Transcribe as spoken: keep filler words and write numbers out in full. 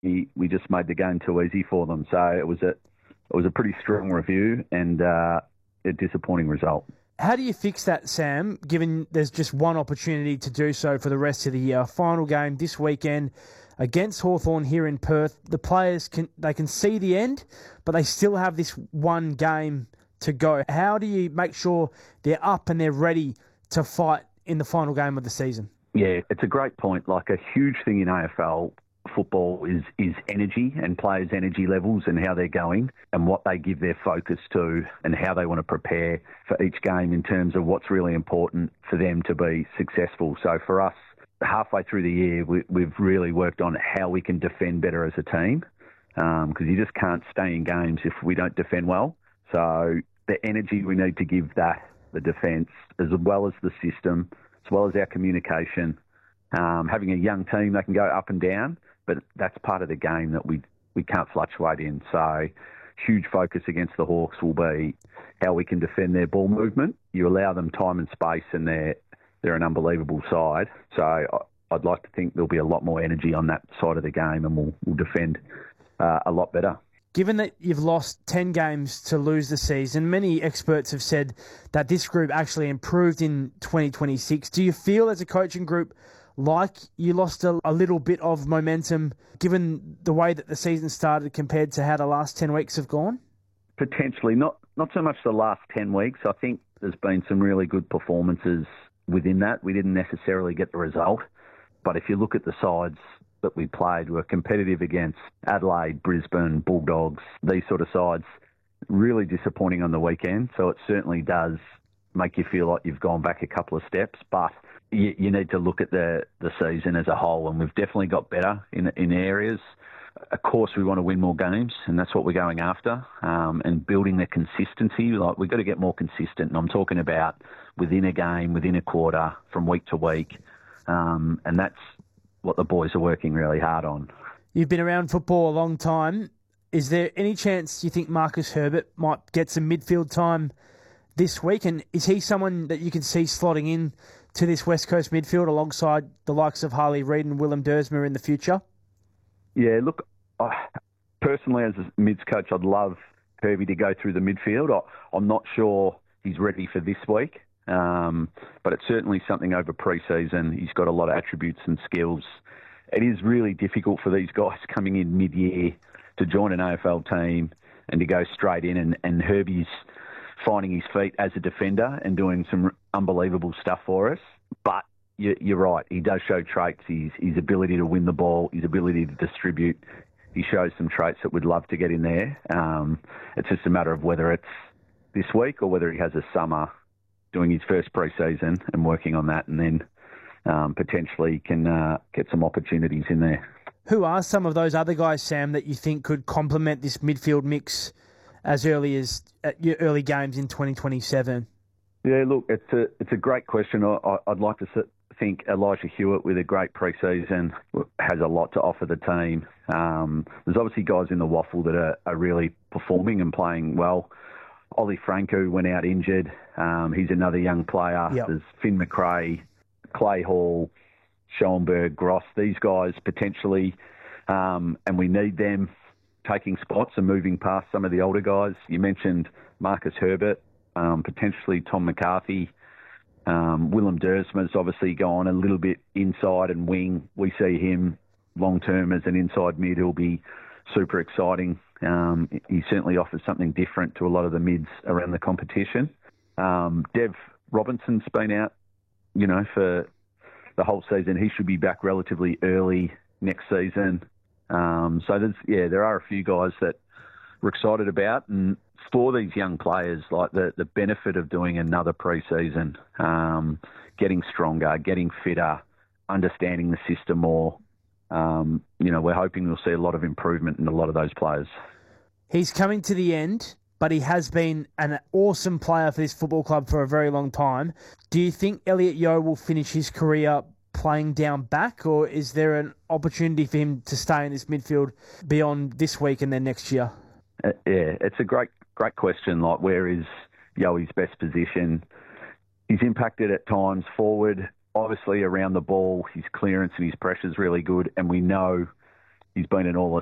we, we just made the game too easy for them. So it was a it was a pretty strong review and uh, a disappointing result. How do you fix that, Sam, given there's just one opportunity to do so for the rest of the year? Final game this weekend against Hawthorn here in Perth. The players, can they can see the end, but they still have this one game to go. How do you make sure they're up and they're ready to fight in the final game of the season? Yeah, it's a great point. Like, a huge thing in A F L football is is energy and players' energy levels and how they're going and what they give their focus to and how they want to prepare for each game in terms of what's really important for them to be successful. So for us, halfway through the year, we, we've really worked on how we can defend better as a team, because um, you just can't stay in games if we don't defend well. So the energy we need to give that, the defence, as well as the system, as well as our communication. Um, having a young team, they can go up and down, but that's part of the game that we we can't fluctuate in. So huge focus against the Hawks will be how we can defend their ball movement. You allow them time and space, and they're, they're an unbelievable side. So I'd like to think there'll be a lot more energy on that side of the game, and we'll, we'll defend uh, a lot better. Given that you've lost ten games to lose the season, many experts have said that this group actually improved in twenty twenty-six. Do you feel as a coaching group like you lost a, a little bit of momentum given the way that the season started compared to how the last ten weeks have gone? Potentially. Not not so much the last ten weeks. I think there's been some really good performances within that. We didn't necessarily get the result. But if you look at the sides that we played, we were competitive against Adelaide, Brisbane, Bulldogs, these sort of sides. Really disappointing on the weekend. So it certainly does make you feel like you've gone back a couple of steps. But you, you need to look at the, the season as a whole, and we've definitely got better in in areas. Of course, we want to win more games, and that's what we're going after, um, and building the consistency. Like, we've got to get more consistent, and I'm talking about within a game, within a quarter, from week to week, um, and that's what the boys are working really hard on. You've been around football a long time. Is there any chance you think Marcus Herbert might get some midfield time this week? And is he someone that you can see slotting in to this West Coast midfield alongside the likes of Harley Reid and Willem Dersma in the future? Yeah, look, I, personally as a mids coach, I'd love Herbie to go through the midfield. I, I'm not sure he's ready for this week. Um, but it's certainly something over pre-season. He's got a lot of attributes and skills. It is really difficult for these guys coming in mid-year to join an A F L team and to go straight in. And, and Herbie's finding his feet as a defender and doing some unbelievable stuff for us. But you, you're right. He does show traits. His, his ability to win the ball, his ability to distribute. He shows some traits that we'd love to get in there. Um, it's just a matter of whether it's this week or whether he has a summer doing his first pre-season and working on that, and then um, potentially can uh, get some opportunities in there. Who are some of those other guys, Sam, that you think could complement this midfield mix as early as at your early games in twenty twenty-seven? Yeah, look, it's a it's a great question. I, I'd like to think Elijah Hewitt, with a great pre-season, has a lot to offer the team. Um, there's obviously guys in the waffle that are, are really performing and playing well. Ollie Franco went out injured. Um, he's another young player. Yep. There's Finn McRae, Clay Hall, Schoenberg, Gross. These guys potentially, um, and we need them taking spots and moving past some of the older guys. You mentioned Marcus Herbert, um, potentially Tom McCarthy. Um, Willem Dersma's obviously gone a little bit inside and wing. We see him long-term as an inside mid. He'll be super exciting. Um, he certainly offers something different to a lot of the mids around the competition. Um, Dev Robinson's been out, you know, for the whole season. He should be back relatively early next season. Um, so there's, yeah, there are a few guys that we're excited about. And for these young players, like the, the benefit of doing another pre-season, um, getting stronger, getting fitter, understanding the system more, Um, you know, we're hoping we'll see a lot of improvement in a lot of those players. He's coming to the end, but he has been an awesome player for this football club for a very long time. Do you think Elliot Yeo will finish his career playing down back, or is there an opportunity for him to stay in this midfield beyond this week and then next year? Uh, yeah, it's a great, great question. Like, where is Yoe's best position? He's impacted at times forward. Obviously, around the ball, his clearance and his pressure is really good, and we know He's been an all